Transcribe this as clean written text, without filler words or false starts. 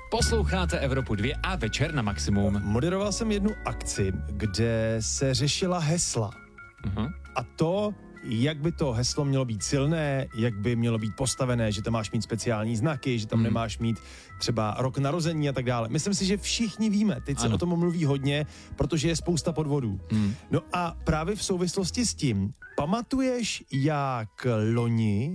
Posloucháte Evropu 2 a Večer na maximum. Moderoval jsem jednu akci, kde se řešila hesla. A to, jak by to heslo mělo být silné, jak by mělo být postavené, že tam máš mít speciální znaky, že tam nemáš mít třeba rok narození a tak dále. Myslím si, že všichni víme, teď se o tom mluví hodně, protože je spousta podvodů. No a právě v souvislosti s tím, pamatuješ, jak loni